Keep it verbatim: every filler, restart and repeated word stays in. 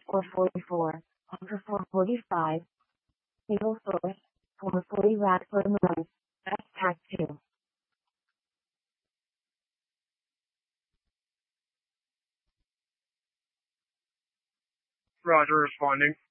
four forty-four, Hunter four forty-five, Single Source, four forty Radford Noise, that's tac two. Roger, responding.